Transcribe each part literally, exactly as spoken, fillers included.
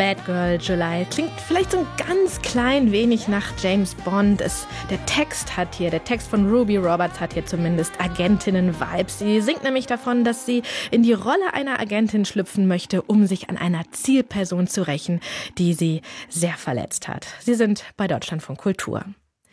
Bad Girl July klingt vielleicht so ein ganz klein wenig nach James Bond. Es, der Text hat hier, der Text von Ruby Roberts hat hier zumindest Agentinnen-Vibes. Sie singt nämlich davon, dass sie in die Rolle einer Agentin schlüpfen möchte, um sich an einer Zielperson zu rächen, die sie sehr verletzt hat. Sie sind bei Deutschlandfunk Kultur.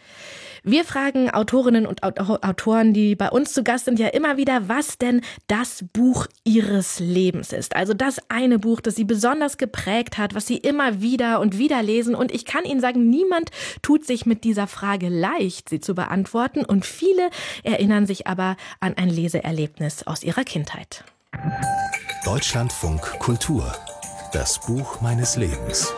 Wir fragen Autorinnen und Autoren, die bei uns zu Gast sind, ja immer wieder, was denn das Buch ihres Lebens ist. Also das eine Buch, das sie besonders geprägt hat, was sie immer wieder und wieder lesen. Und ich kann Ihnen sagen, niemand tut sich mit dieser Frage leicht, sie zu beantworten. Und viele erinnern sich aber an ein Leseerlebnis aus ihrer Kindheit. Deutschlandfunk Kultur. Das Buch meines Lebens.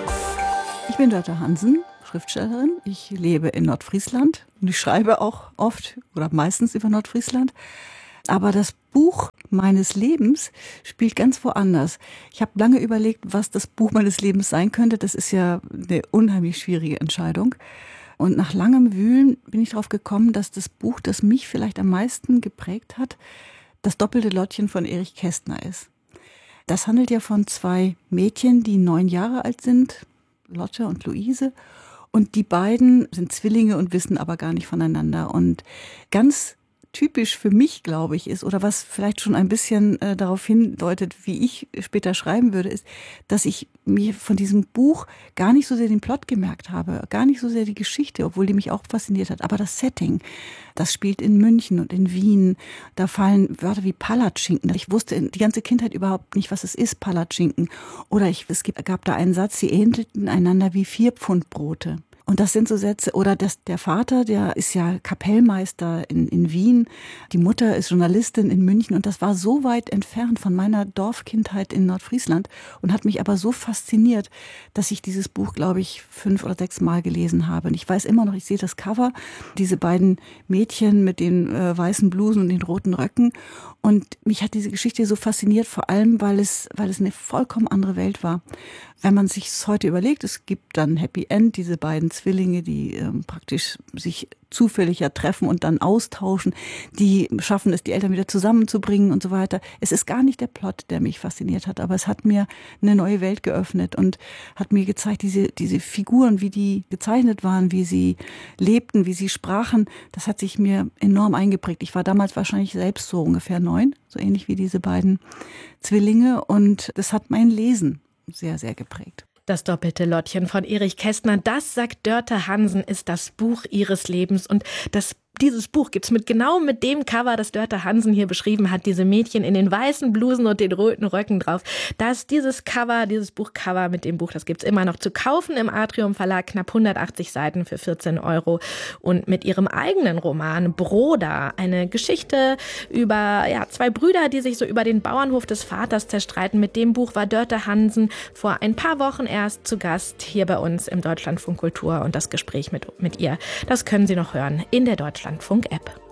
Ich bin Dörte Hansen, Schriftstellerin. Ich lebe in Nordfriesland und ich schreibe auch oft oder meistens über Nordfriesland. Aber das Buch meines Lebens spielt ganz woanders. Ich habe lange überlegt, was das Buch meines Lebens sein könnte. Das ist ja eine unheimlich schwierige Entscheidung. Und nach langem Wühlen bin ich darauf gekommen, dass das Buch, das mich vielleicht am meisten geprägt hat, das doppelte Lottchen von Erich Kästner ist. Das handelt ja von zwei Mädchen, die neun Jahre alt sind, Lotte und Luise. Und die beiden sind Zwillinge und wissen aber gar nicht voneinander. Und ganz typisch für mich, glaube ich, ist, oder was vielleicht schon ein bisschen äh, darauf hindeutet, wie ich später schreiben würde, ist, dass ich mir von diesem Buch gar nicht so sehr den Plot gemerkt habe, gar nicht so sehr die Geschichte, obwohl die mich auch fasziniert hat, aber das Setting, das spielt in München und in Wien, da fallen Wörter wie Palatschinken. Ich wusste die ganze Kindheit überhaupt nicht, was es ist, Palatschinken. Oder ich, es gab da einen Satz, sie ähnelten einander wie vier Pfund Brote. Und das sind so Sätze, oder das, der Vater, der ist ja Kapellmeister in, in Wien, die Mutter ist Journalistin in München und das war so weit entfernt von meiner Dorfkindheit in Nordfriesland und hat mich aber so fasziniert, dass ich dieses Buch, glaube ich, fünf oder sechs Mal gelesen habe. Und ich weiß immer noch, ich sehe das Cover, diese beiden Mädchen mit den äh, weißen Blusen und den roten Röcken und mich hat diese Geschichte so fasziniert, vor allem, weil es, weil es eine vollkommen andere Welt war. Wenn man sich es heute überlegt, es gibt dann Happy End, diese beiden Zwillinge, die ähm, praktisch sich zufällig ja treffen und dann austauschen, die schaffen es, die Eltern wieder zusammenzubringen und so weiter. Es ist gar nicht der Plot, der mich fasziniert hat, aber es hat mir eine neue Welt geöffnet und hat mir gezeigt, diese, diese Figuren, wie die gezeichnet waren, wie sie lebten, wie sie sprachen, das hat sich mir enorm eingeprägt. Ich war damals wahrscheinlich selbst so ungefähr neun, so ähnlich wie diese beiden Zwillinge und das hat mein Lesen sehr, sehr geprägt. Das doppelte Lottchen von Erich Kästner, das, sagt Dörte Hansen, ist das Buch ihres Lebens. Und das Dieses Buch gibt's mit genau mit dem Cover, das Dörte Hansen hier beschrieben hat, diese Mädchen in den weißen Blusen und den roten Röcken drauf. Das dieses Cover, dieses Buchcover mit dem Buch, das gibt's immer noch zu kaufen im Atrium Verlag, knapp hundertachtzig Seiten für vierzehn Euro. Und mit ihrem eigenen Roman Broda, eine Geschichte über ja zwei Brüder, die sich so über den Bauernhof des Vaters zerstreiten. Mit dem Buch war Dörte Hansen vor ein paar Wochen erst zu Gast hier bei uns im Deutschlandfunk Kultur und das Gespräch mit, mit ihr, das können Sie noch hören in der Deutschlandfunk Deutschlandfunk-App.